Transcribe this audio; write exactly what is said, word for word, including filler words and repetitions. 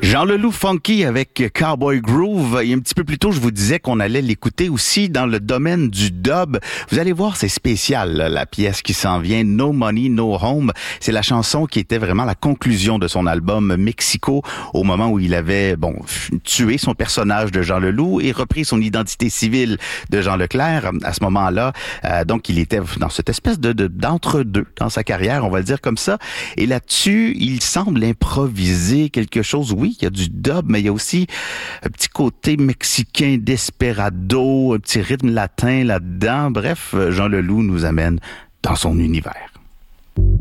Jean Leloup Funky avec Cowboy Groove. Et un petit peu plus tôt, je vous disais qu'on allait l'écouter aussi dans le domaine du dub. Vous allez voir, c'est spécial, là, la pièce qui s'en vient. No Money, No Home. C'est la chanson qui était vraiment la conclusion de son album Mexico, au moment où il avait, bon, tué son personnage de Jean Leloup et repris son identité civile de Jean Leclerc. À ce moment-là, euh, donc, il était dans cette espèce de, de d'entre-deux dans sa carrière, on va le dire comme ça. Et là-dessus, il semble improviser quelque chose. Oui, il y a du dub, mais il y a aussi un petit côté mexicain desperado, un petit rythme latin là-dedans. Bref, Jean Leloup nous amène dans son univers.